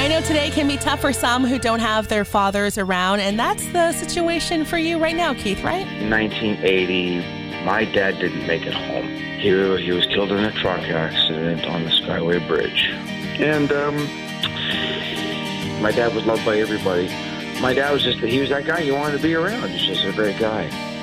I know today can be tough for some who don't have their fathers around, and that's the situation for you right now, Keith, right? In 1980, my dad didn't make it home. He was killed in a truck accident on the Skyway Bridge. And my dad was loved by everybody. My dad was he was that guy you wanted to be around. He's just a great guy.